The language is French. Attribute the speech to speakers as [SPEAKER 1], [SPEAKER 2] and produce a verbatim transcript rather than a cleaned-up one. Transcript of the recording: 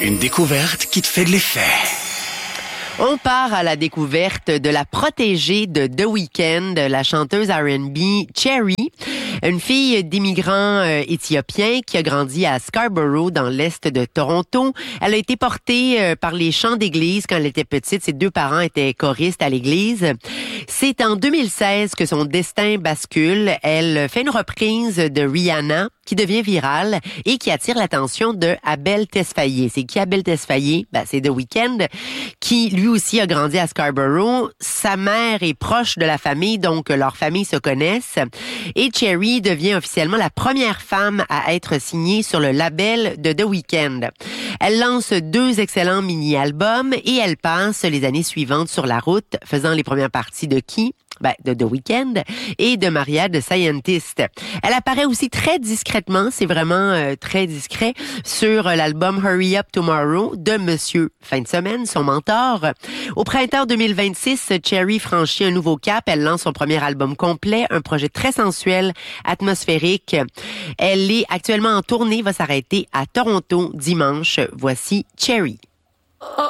[SPEAKER 1] Une découverte qui te fait de l'effet.
[SPEAKER 2] On part à la découverte de la protégée de The Weeknd, la chanteuse R and B Cherry, une fille d'immigrants euh, éthiopiens qui a grandi à Scarborough, dans l'est de Toronto. Elle a été portée euh, par les chants d'église quand elle était petite. Ses deux parents étaient choristes à l'église. C'est en deux mille seize que son destin bascule. Elle fait une reprise de Rihanna qui devient virale et qui attire l'attention de Abel Tesfaye. C'est qui Abel Tesfaye? Ben, c'est The Weeknd, qui lui aussi a grandi à Scarborough. Sa mère est proche de la famille, donc leurs familles se connaissent. Et Cherry devient officiellement la première femme à être signée sur le label de The Weeknd. Elle lance deux excellents mini-albums et elle passe les années suivantes sur la route, faisant les premières parties de qui? Ben, de The Weeknd et de Maria the Scientist. Elle apparaît aussi très discrètement, c'est vraiment euh, très discret, sur l'album Hurry Up Tomorrow de Monsieur Fin de Semaine, son mentor. Au printemps deux mille vingt-six, Cherry franchit un nouveau cap. Elle lance son premier album complet, un projet très sensuel, atmosphérique. Elle est actuellement en tournée, va s'arrêter à Toronto dimanche. Voici Cherry.
[SPEAKER 3] Oh.